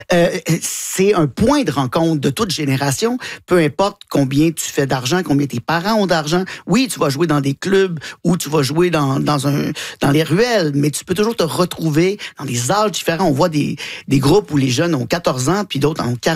C'est un point de rencontre de toute génération, peu importe combien tu fais d'argent, combien tes parents ont d'argent. Oui, tu vas jouer dans des clubs ou tu vas jouer dans les ruelles, mais tu peux toujours te retrouver dans des âges différents. On voit des groupes où les jeunes ont 14 ans, puis d'autres en ont 40.